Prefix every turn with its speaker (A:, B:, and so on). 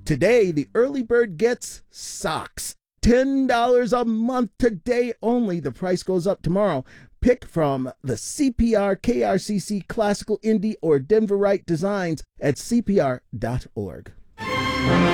A: Today, the early bird gets socks. $10 a month today only. The price goes up tomorrow. Pick from the CPR, KRCC, Classical, Indie, or Denverite designs at CPR.org.